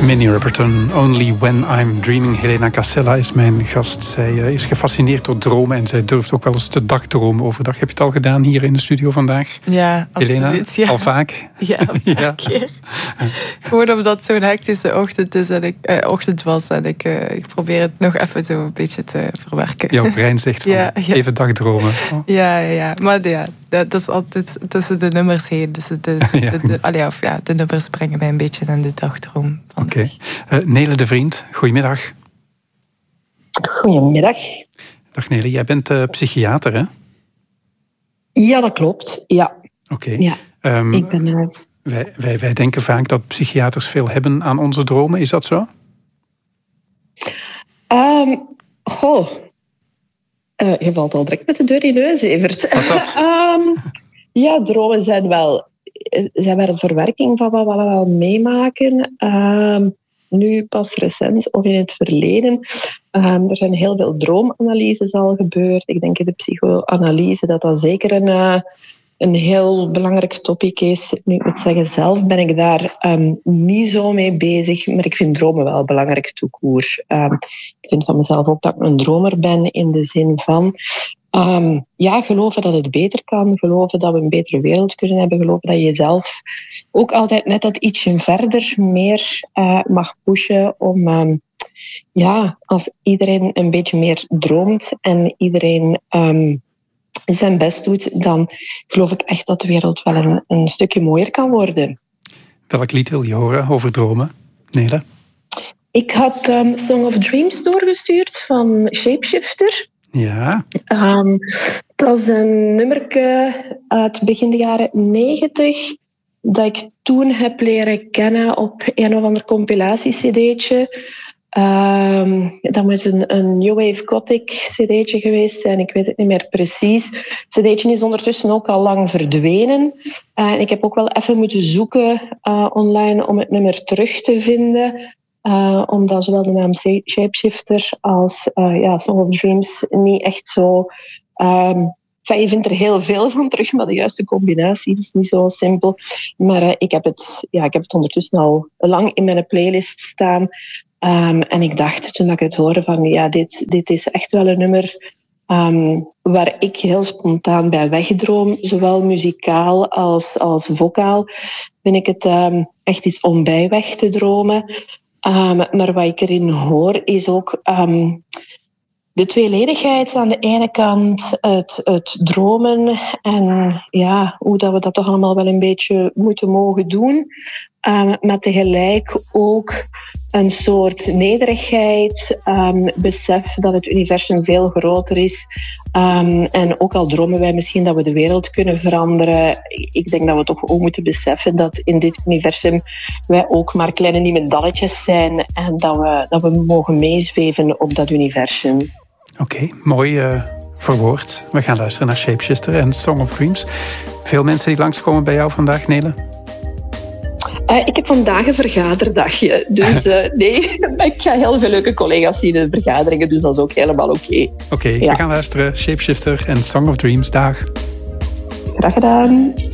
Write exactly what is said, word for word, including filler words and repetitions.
Minnie Riperton, Only When I'm Dreaming. Helena Casella is mijn gast. Zij uh, is gefascineerd door dromen en zij durft ook wel eens te dagdromen overdag. Heb je het al gedaan hier in de studio vandaag? Ja, Helena, absoluut. Ja. al vaak? Ja, een paar ja. keer. Gewoon omdat het zo'n hectische ochtend, is en ik, eh, ochtend was en ik, uh, ik probeer het nog even zo een beetje te verwerken. Jouw brein zegt van, ja, ja. even dagdromen. Oh. Ja, ja, ja, maar ja, dat is altijd tussen de nummers heen. Dus de, de, ja. de, de, allee, of ja, de nummers brengen mij een beetje in de dagdroom. Oké. Okay. Uh, Nele de Vriend, goedemiddag. Goedemiddag. Dag Nele, jij bent uh, psychiater, hè? Ja, dat klopt. Ja. Oké. Okay. Ja. Um, ik ben... Uh... wij, wij, wij denken vaak dat psychiaters veel hebben aan onze dromen. Is dat zo? Um, goh. Uh, je valt al direct met de deur in neus, Evert. um, ja, dromen zijn wel... zijn wel een verwerking van wat we wel meemaken. Um, nu pas recent of in het verleden. Um, er zijn heel veel droomanalyses al gebeurd. Ik denk in de psychoanalyse dat dat zeker een, uh, een heel belangrijk topic is. Nu, ik moet zeggen, zelf ben ik daar um, niet zo mee bezig. Maar ik vind dromen wel belangrijk tout court. Um, ik vind van mezelf ook dat ik een dromer ben in de zin van... Um, ja, geloven dat het beter kan, geloven dat we een betere wereld kunnen hebben, geloven dat je jezelf ook altijd net dat ietsje verder meer uh, mag pushen om, um, ja, als iedereen een beetje meer droomt en iedereen um, zijn best doet, dan geloof ik echt dat de wereld wel een, een stukje mooier kan worden. Welk lied wil je horen over dromen, Nele? Ik had um, Song of Dreams doorgestuurd van Shapeshifter. Ja. Um, dat is een nummerke uit begin de jaren negentig dat ik toen heb leren kennen op een of ander compilatie-cd'tje. Um, dat moet een, een New Wave Gothic cd'tje geweest zijn, ik weet het niet meer precies. Het cd'tje is ondertussen ook al lang verdwenen. Uh, en ik heb ook wel even moeten zoeken uh, online om het nummer terug te vinden. Uh, omdat zowel de naam Shapeshifter als uh, ja, Song of Dreams niet echt zo... Um, je vindt er heel veel van terug, maar de juiste combinatie is niet zo simpel. Maar uh, ik, heb het, ja, ik heb het ondertussen al lang in mijn playlist staan. Um, en ik dacht, toen ik het hoorde van... Ja, dit, dit is echt wel een nummer um, waar ik heel spontaan bij wegdroom. Zowel muzikaal als, als vocaal vind ik het um, echt iets om bij weg te dromen. Um, maar wat ik erin hoor is ook um, de tweeledigheid aan de ene kant, het, het dromen en ja, hoe dat we dat toch allemaal wel een beetje moeten mogen doen. Um, maar tegelijk ook een soort nederigheid, um, besef dat het universum veel groter is. Um, en ook al dromen wij misschien dat we de wereld kunnen veranderen, ik denk dat we toch ook moeten beseffen dat in dit universum wij ook maar kleine niemendalletjes zijn en dat we, dat we mogen meezweven op dat universum. Oké, okay, mooi uh, verwoord. We gaan luisteren naar Shapeshifter en Song of Dreams. Veel mensen die langskomen bij jou vandaag, Nele? Uh, ik heb vandaag een vergaderdagje. Dus uh, nee, ik ga heel veel leuke collega's zien in de vergaderingen. Dus dat is ook helemaal oké. Okay. Oké, okay, ja. We gaan luisteren. Shapeshifter en Song of Dreams. Dag. Graag gedaan.